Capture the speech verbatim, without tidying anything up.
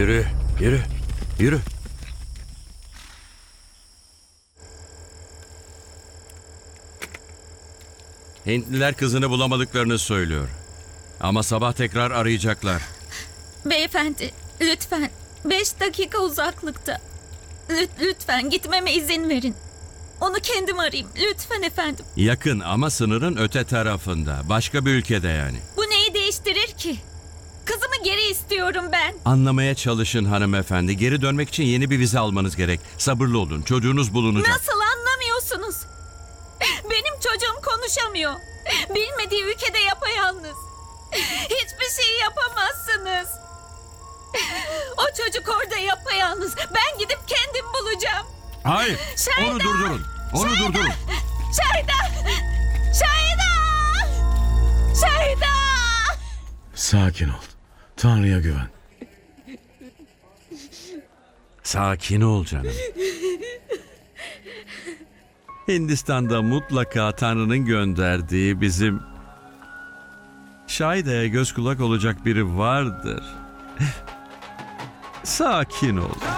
Yürü, yürü, yürü. Hintliler kızını bulamadıklarını söylüyor. Ama sabah tekrar arayacaklar. Beyefendi, lütfen. Beş dakika uzaklıkta. Lüt, lütfen gitmeme izin verin. Onu kendim arayayım. Lütfen efendim. Yakın ama sınırın öte tarafında. Başka bir ülkede yani. Bu neyi değiştirir ki? Kızımı geri istiyorum ben. Anlamaya çalışın hanımefendi. Geri dönmek için yeni bir vize almanız gerek. Sabırlı olun. Çocuğunuz bulunacak. Nasıl anlamıyorsunuz? Benim çocuğum konuşamıyor. Bilmediği ülkede yapayalnız. Hiçbir şey yapamazsınız. O çocuk orada yapayalnız. Ben gidip kendim bulacağım. Hayır. Şahida! Onu durdurun. Onu Şahida! durdurun. Şahida! Şahida! Şahida! Sakin ol. Tanrı'ya güven. Sakin ol canım. Hindistan'da mutlaka Tanrı'nın gönderdiği bizim Şahida'ya göz kulak olacak biri vardır. Sakin ol.